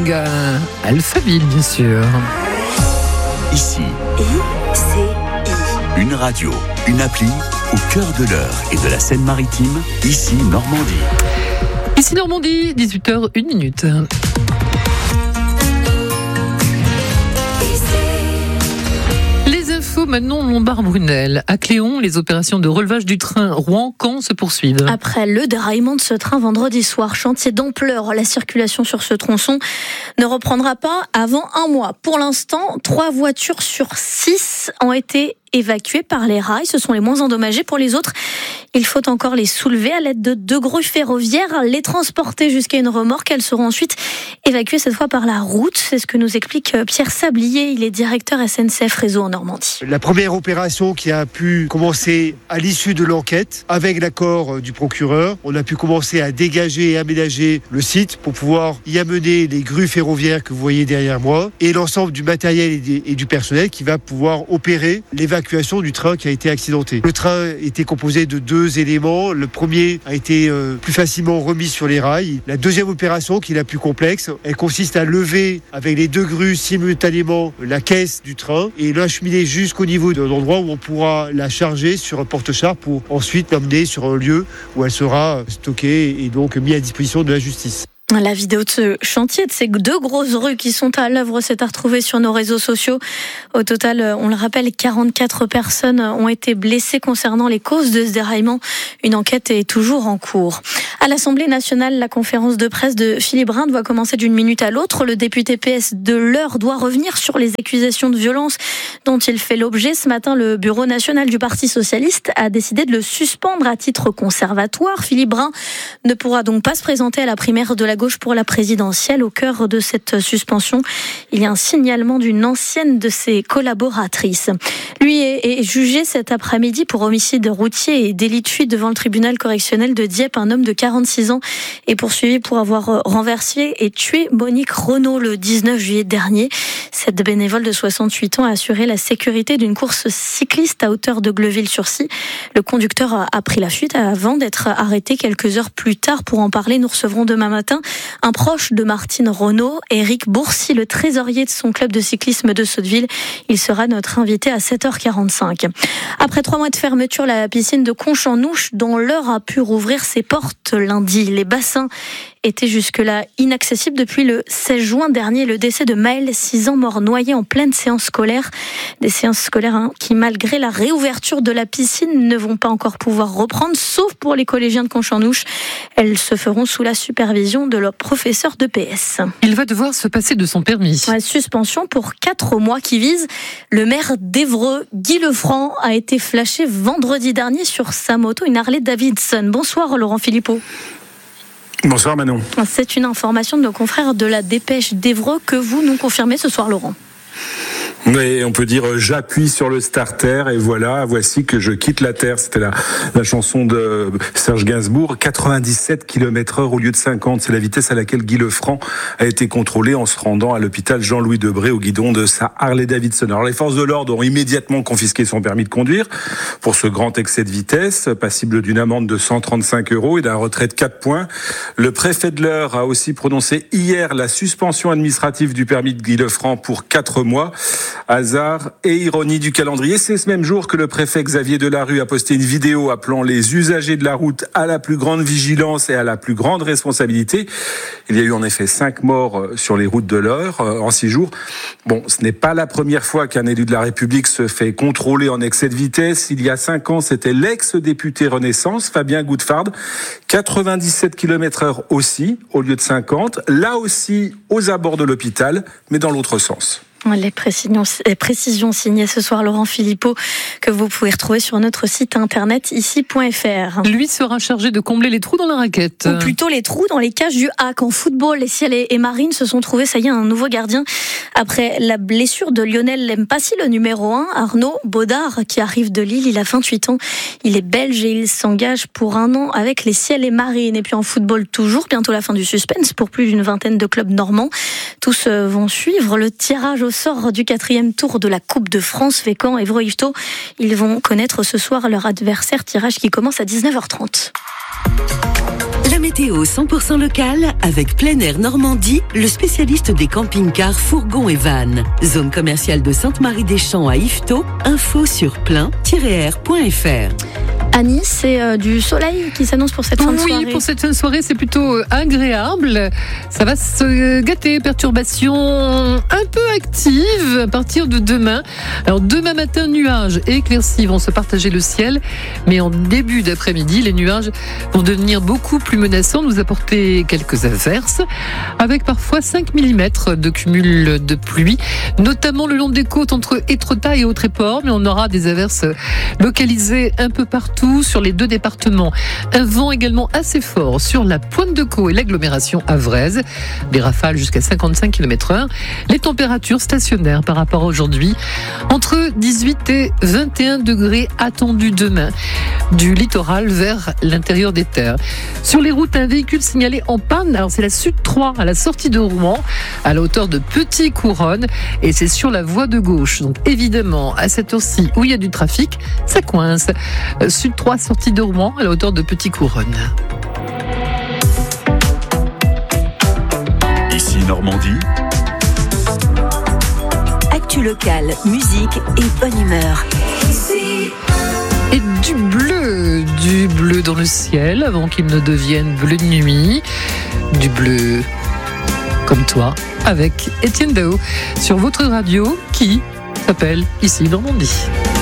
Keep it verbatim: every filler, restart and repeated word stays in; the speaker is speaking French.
Young, euh, Alphaville bien sûr. Ici, I C I. une radio, une appli au cœur de l'Eure et de la Seine-Maritime, ici Normandie. Ici Normandie, dix-huit heures une minute. Les infos Manon Lombard-Brunel. À Cléon, les opérations de relevage du train Rouen-Caen se poursuivent. Après le déraillement de ce train vendredi soir, chantier d'ampleur, la circulation sur ce tronçon ne reprendra pas avant un mois. Pour l'instant, trois voitures sur six ont été évacuées par les rails. Ce sont les moins endommagés. Pour les autres, il faut encore les soulever à l'aide de deux grues ferroviaires, les transporter jusqu'à une remorque. Elles seront ensuite évacuées cette fois par la route. C'est ce que nous explique Pierre Sablier. Il est directeur S N C F Réseau en Normandie. La première opération qui a pu commencer à l'issue de l'enquête, avec l'accord du procureur, on a pu commencer à dégager et aménager le site pour pouvoir y amener les grues ferroviaires que vous voyez derrière moi et l'ensemble du matériel et du personnel qui va pouvoir opérer l'évacuation du train qui a été accidenté. Le train était composé de deux éléments. Le premier a été euh, plus facilement remis sur les rails. La deuxième opération, qui est la plus complexe, elle consiste à lever avec les deux grues simultanément la caisse du train et l'acheminer jusqu'au niveau d'un endroit où on pourra la charger sur un porte-char pour ensuite l'emmener sur un lieu où elle sera stockée et donc mise à disposition de la justice. La vidéo de ce chantier, de ces deux grosses rues qui sont à l'œuvre, s'est à retrouver sur nos réseaux sociaux. Au total, on le rappelle, quarante-quatre personnes ont été blessées concernant les causes de ce déraillement. Une enquête est toujours en cours. À l'Assemblée nationale, la conférence de presse de Philippe Brun doit commencer d'une minute à l'autre. Le député P S de l'Eure doit revenir sur les accusations de violence dont il fait l'objet. Ce matin, le bureau national du Parti socialiste a décidé de le suspendre à titre conservatoire. Philippe Brun ne pourra donc pas se présenter à la primaire de la gauche pour la présidentielle. Au cœur de cette suspension, il y a un signalement d'une ancienne de ses collaboratrices. Lui est, est jugé cet après-midi pour homicide routier et délit de fuite devant le tribunal correctionnel de Dieppe. Un homme de quarante-six ans est poursuivi pour avoir renversé et tué Monique Renaud le dix-neuf juillet dernier. Cette bénévole de soixante-huit ans a assuré la sécurité d'une course cycliste à hauteur de Gleuville-sur-Scie. Le conducteur a pris la fuite avant d'être arrêté quelques heures plus tard. Pour en parler, nous recevrons demain matin un proche de Martine Renaud, Éric Bourcy, le trésorier de son club de cyclisme de Sotteville. Il sera notre invité à sept heures quarante-cinq. Après trois mois de fermeture, la piscine de Conche-en-Ouche, dont l'Eure a pu rouvrir ses portes lundi. Les bassins étaient jusque-là inaccessibles depuis le seize juin dernier. Le décès de Maël, six ans, mort noyé en pleine séance scolaire. Des séances scolaires hein, qui, malgré la réouverture de la piscine, ne vont pas encore pouvoir reprendre, sauf pour les collégiens de Conche-en-Ouche. Elles se feront sous la supervision de leur professeur de P S. Il va devoir se passer de son permis. Ouais, suspension pour quatre mois qui vise le maire d'Évreux. Guy Lefranc a été flashé vendredi dernier sur sa moto, une Harley Davidson. Bonsoir Laurent Philippot. Bonsoir Manon. C'est une information de nos confrères de la Dépêche d'Évreux que vous nous confirmez ce soir Laurent. Oui, on peut dire j'appuie sur le starter et voilà, voici que je quitte la terre. C'était la, la chanson de Serge Gainsbourg. quatre-vingt-dix-sept kilomètres heure au lieu de cinquante. C'est la vitesse à laquelle Guy Lefranc a été contrôlé en se rendant à l'hôpital Jean-Louis Debré au guidon de sa Harley Davidson. Alors les forces de l'ordre ont immédiatement confisqué son permis de conduire pour ce grand excès de vitesse, passible d'une amende de cent trente-cinq euros et d'un retrait de quatre points. Le préfet de l'Eure a aussi prononcé hier la suspension administrative du permis de Guy Lefranc pour quatre mois. Hasard et ironie du calendrier, c'est ce même jour que le préfet Xavier Delarue a posté une vidéo appelant les usagers de la route à la plus grande vigilance et à la plus grande responsabilité. Il y a eu en effet cinq morts sur les routes de l'Eure en six jours. Bon, ce n'est pas la première fois qu'un élu de la République se fait contrôler en excès de vitesse. Il y a cinq ans, c'était l'ex-député Renaissance, Fabien Goudfard. quatre-vingt-dix-sept kilomètres heure aussi, au lieu de cinquante. Là aussi, aux abords de l'hôpital, mais dans l'autre sens. Les précisions, les précisions signées ce soir Laurent Philippot que vous pouvez retrouver sur notre site internet ici point f r. Lui sera chargé de combler les trous dans la raquette. Ou plutôt les trous dans les cages du H A C. En football, les Ciel et Marine se sont trouvés, ça y est, un nouveau gardien après la blessure de Lionel Mpassi, le numéro un, Arnaud Baudard, qui arrive de Lille. Il a vingt-huit ans, il est belge et il s'engage pour un an avec les Ciel et Marine. Et puis en football toujours, bientôt la fin du suspense pour plus d'une vingtaine de clubs normands. Tous vont suivre le tirage au sort du quatrième tour de la Coupe de France. Fécamp et Évreux-Yvetot, ils vont connaître ce soir leur adversaire, tirage qui commence à dix-neuf heures trente. La météo cent pour cent locale avec Plein Air Normandie, le spécialiste des camping-cars, fourgons et vannes. Zone commerciale de Sainte-Marie-des-Champs à Yvetot. Info sur plein tiret r point f r. À Nice, c'est euh, du soleil qui s'annonce pour cette fin de soirée. Oui, pour cette fin de soirée, c'est plutôt euh, agréable. Ça va se gâter. Perturbation un peu active à partir de demain. Alors demain matin, nuages et éclaircies vont se partager le ciel. Mais en début d'après-midi, les nuages vont devenir beaucoup plus menaçants, nous apporter quelques averses, avec parfois cinq millimètres de cumul de pluie, notamment le long des côtes entre Étretat et Autréport. Mais on aura des averses localisées un peu partout sur les deux départements. Un vent également assez fort sur la Pointe de Caux et l'agglomération havraise. Des rafales jusqu'à cinquante-cinq kilomètres heure. Les températures stationnaires par rapport à aujourd'hui. Entre dix-huit et vingt et un degrés attendus demain. Du littoral vers l'intérieur des terres. Sur les routes, un véhicule signalé en panne. Alors c'est la Sud trois à la sortie de Rouen, à la hauteur de Petit Couronne. Et c'est sur la voie de gauche. Donc évidemment, à cette heure-ci où il y a du trafic, ça coince. Sud trois, sortie de Rouen, à la hauteur de Petit Couronne. Ici Normandie. Actu locale, musique et bonne humeur. Et du bleu, du bleu dans le ciel, avant qu'il ne devienne bleu de nuit. Du bleu comme toi, avec Étienne Dao, sur votre radio qui s'appelle Ici Normandie.